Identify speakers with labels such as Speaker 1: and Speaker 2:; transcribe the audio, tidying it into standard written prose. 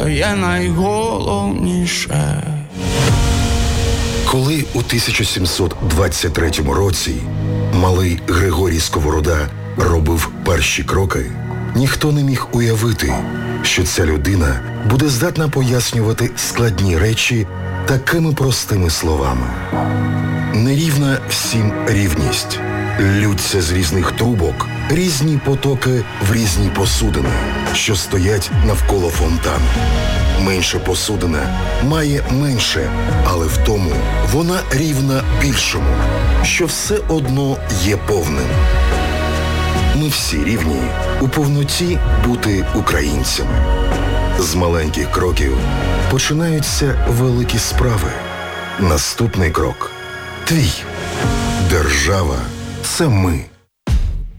Speaker 1: то є найголовніше.
Speaker 2: Коли у 1723 році малий Григорій Сковорода робив перші кроки, ніхто не міг уявити, що ця людина буде здатна пояснювати складні речі такими простими словами. Нерівна всім рівність. Лються з різних трубок різні потоки в різні посудини, що стоять навколо фонтану. Менша посудина має менше, але в тому вона рівна більшому, що все одно є повним. Ми всі рівні у повноті бути українцями. З маленьких кроків починаються великі справи. Наступний крок – твій. Держава – це ми.